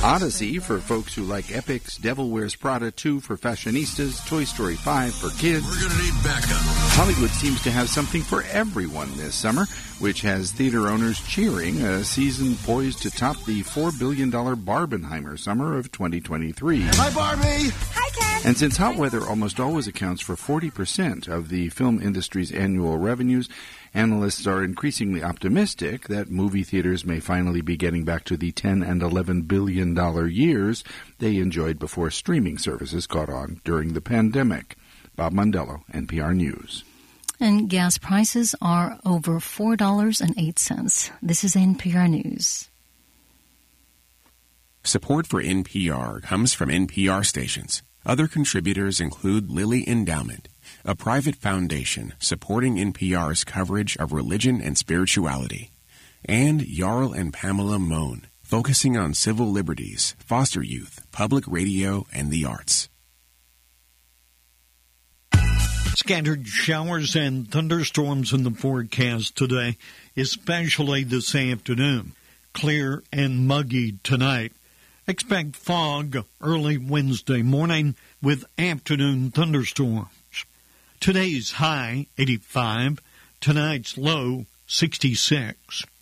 Odyssey for folks who like epics, Devil Wears Prada 2 for fashionistas, Toy Story 5 for kids. We're going to need backup. Hollywood seems to have something for everyone this summer, which has theater owners cheering a season poised to top the $4 billion Barbenheimer summer of 2023. Hi, Barbie! Hi, Ken! And since hot weather almost always accounts for 40% of the film industry's annual revenues, analysts are increasingly optimistic that movie theaters may finally be getting back to the $10 and $11 billion years they enjoyed before streaming services caught on during the pandemic. Bob Mondello, NPR News. And gas prices are over $4.08. This is NPR News. Support for NPR comes from NPR stations. Other contributors include Lilly Endowment, a private foundation supporting NPR's coverage of religion and spirituality, and Jarl and Pamela Mohn, focusing on civil liberties, foster youth, public radio, and the arts. Scattered showers and thunderstorms in the forecast today, especially this afternoon. Clear and muggy tonight. Expect fog early Wednesday morning with afternoon thunderstorms. Today's high, 85. Tonight's low, 66.